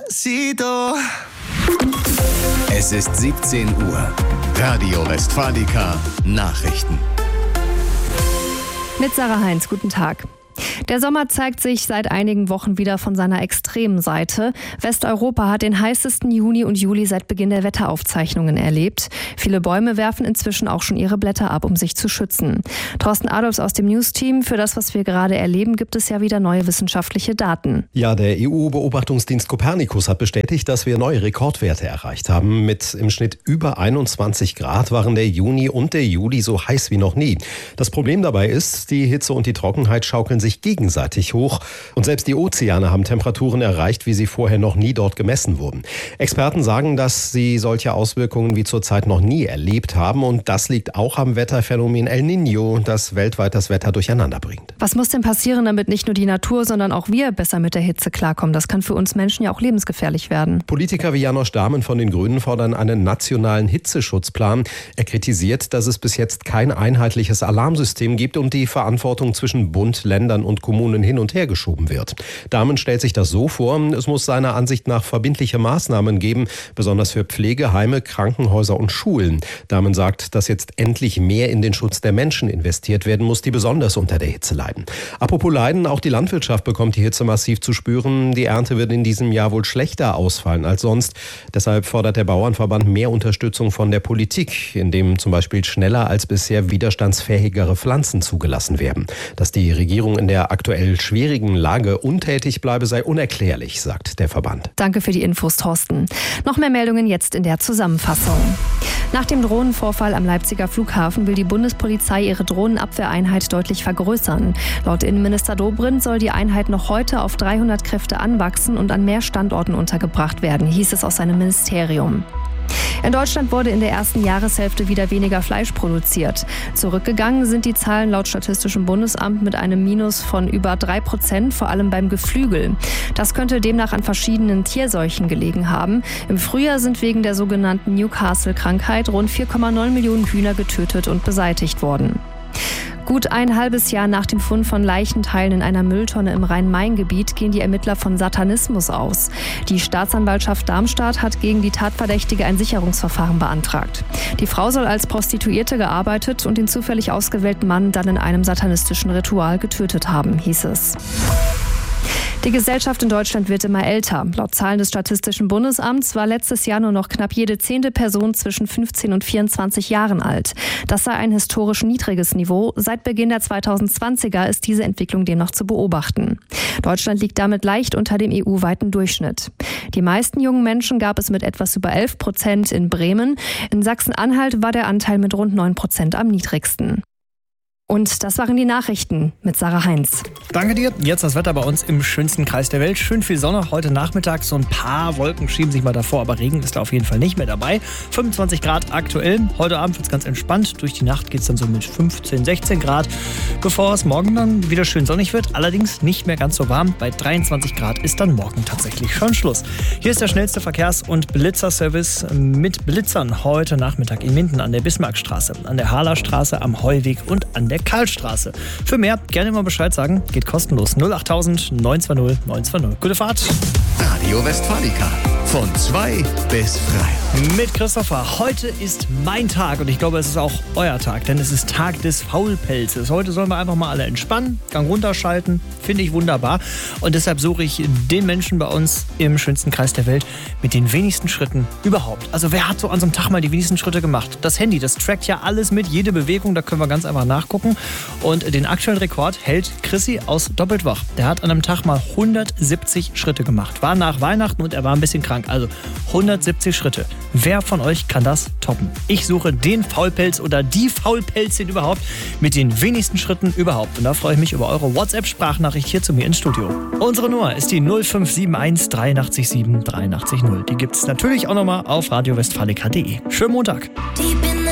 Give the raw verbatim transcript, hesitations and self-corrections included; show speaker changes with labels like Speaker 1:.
Speaker 1: Despacito.
Speaker 2: Es ist siebzehn Uhr. Radio Westfalica Nachrichten.
Speaker 3: Mit Sarah Heinz, guten Tag. Der Sommer zeigt sich seit einigen Wochen wieder von seiner extremen Seite. Westeuropa hat den heißesten Juni und Juli seit Beginn der Wetteraufzeichnungen erlebt. Viele Bäume werfen inzwischen auch schon ihre Blätter ab, um sich zu schützen. Thorsten Adolfs aus dem News-Team. Für das, was wir gerade erleben, gibt es ja wieder neue wissenschaftliche Daten.
Speaker 4: Ja, der E U-Beobachtungsdienst Copernicus hat bestätigt, dass wir neue Rekordwerte erreicht haben. Mit im Schnitt über einundzwanzig Grad waren der Juni und der Juli so heiß wie noch nie. Das Problem dabei ist, die Hitze und die Trockenheit schaukeln sich gegenseitig hoch. Und selbst die Ozeane haben Temperaturen erreicht, wie sie vorher noch nie dort gemessen wurden. Experten sagen, dass sie solche Auswirkungen wie zurzeit noch nie erlebt haben. Und das liegt auch am Wetterphänomen El Niño, das weltweit das Wetter durcheinander bringt.
Speaker 3: Was muss denn passieren, damit nicht nur die Natur, sondern auch wir besser mit der Hitze klarkommen? Das kann für uns Menschen ja auch lebensgefährlich werden.
Speaker 4: Politiker wie Janosch Dahmen von den Grünen fordern einen nationalen Hitzeschutzplan. Er kritisiert, dass es bis jetzt kein einheitliches Alarmsystem gibt und die Verantwortung zwischen Bund, Ländern und Kommunen hin und her geschoben wird. Dahmen stellt sich das so vor, es muss seiner Ansicht nach verbindliche Maßnahmen geben, besonders für Pflegeheime, Krankenhäuser und Schulen. Dahmen sagt, dass jetzt endlich mehr in den Schutz der Menschen investiert werden muss, die besonders unter der Hitze leiden. Apropos Leiden, auch die Landwirtschaft bekommt die Hitze massiv zu spüren. Die Ernte wird in diesem Jahr wohl schlechter ausfallen als sonst. Deshalb fordert der Bauernverband mehr Unterstützung von der Politik, indem zum Beispiel schneller als bisher widerstandsfähigere Pflanzen zugelassen werden. Dass die Regierung in der aktuell schwierigen Lage untätig bleibe, sei unerklärlich, sagt der Verband.
Speaker 3: Danke für die Infos, Thorsten. Noch mehr Meldungen jetzt in der Zusammenfassung. Nach dem Drohnenvorfall am Leipziger Flughafen will die Bundespolizei ihre Drohnenabwehreinheit deutlich vergrößern. Laut Innenminister Dobrindt soll die Einheit noch heute auf dreihundert Kräfte anwachsen und an mehr Standorten untergebracht werden, hieß es aus seinem Ministerium. In Deutschland wurde in der ersten Jahreshälfte wieder weniger Fleisch produziert. Zurückgegangen sind die Zahlen laut Statistischem Bundesamt mit einem Minus von über drei Prozent, vor allem beim Geflügel. Das könnte demnach an verschiedenen Tierseuchen gelegen haben. Im Frühjahr sind wegen der sogenannten Newcastle-Krankheit rund vier Komma neun Millionen Hühner getötet und beseitigt worden. Gut ein halbes Jahr nach dem Fund von Leichenteilen in einer Mülltonne im Rhein-Main-Gebiet gehen die Ermittler von Satanismus aus. Die Staatsanwaltschaft Darmstadt hat gegen die Tatverdächtige ein Sicherungsverfahren beantragt. Die Frau soll als Prostituierte gearbeitet und den zufällig ausgewählten Mann dann in einem satanistischen Ritual getötet haben, hieß es. Die Gesellschaft in Deutschland wird immer älter. Laut Zahlen des Statistischen Bundesamts war letztes Jahr nur noch knapp jede zehnte Person zwischen fünfzehn und vierundzwanzig Jahren alt. Das sei ein historisch niedriges Niveau. Seit Beginn der zweitausendzwanziger ist diese Entwicklung demnach zu beobachten. Deutschland liegt damit leicht unter dem E U-weiten Durchschnitt. Die meisten jungen Menschen gab es mit etwas über elf Prozent in Bremen. In Sachsen-Anhalt war der Anteil mit rund neun Prozent am niedrigsten. Und das waren die Nachrichten mit Sarah Heinz.
Speaker 5: Danke dir. Jetzt das Wetter bei uns im schönsten Kreis der Welt. Schön viel Sonne heute Nachmittag. So ein paar Wolken schieben sich mal davor, aber Regen ist da auf jeden Fall nicht mehr dabei. fünfundzwanzig Grad aktuell. Heute Abend wird es ganz entspannt. Durch die Nacht geht es dann so mit fünfzehn, sechzehn Grad, bevor es morgen dann wieder schön sonnig wird. Allerdings nicht mehr ganz so warm. Bei dreiundzwanzig Grad ist dann morgen tatsächlich schon Schluss. Hier ist der schnellste Verkehrs- und Blitzerservice mit Blitzern heute Nachmittag in Minden an der Bismarckstraße, an der Harlerstraße, am Heuweg und an der Karlstraße. Für mehr gerne mal Bescheid sagen, geht kostenlos. null acht neun zwei null neun zwei null. Gute Fahrt.
Speaker 2: Radio Westfalica. Von zwei bis frei.
Speaker 5: Mit Christopher. Heute ist mein Tag und ich glaube, es ist auch euer Tag, denn es ist Tag des Faulpelzes. Heute sollen wir einfach mal alle entspannen, Gang runterschalten. Finde ich wunderbar. Und deshalb suche ich den Menschen bei uns im schönsten Kreis der Welt mit den wenigsten Schritten überhaupt. Also wer hat so an so einem Tag mal die wenigsten Schritte gemacht? Das Handy, das trackt ja alles mit, jede Bewegung, da können wir ganz einfach nachgucken. Und den aktuellen Rekord hält Chrissy aus Doppeltwach. Der hat an einem Tag mal hundertsiebzig Schritte gemacht. War nach Weihnachten und er war ein bisschen krank. Also hundertsiebzig Schritte. Wer von euch kann das toppen? Ich suche den Faulpelz oder die Faulpelzin überhaupt mit den wenigsten Schritten überhaupt. Und da freue ich mich über eure WhatsApp-Sprachnachricht hier zu mir ins Studio. Unsere Nummer ist die null fünf sieben eins dreiundachtzig sieben dreiundachtzig null. Die gibt es natürlich auch nochmal auf radio westfalica punkt de. Schönen Montag.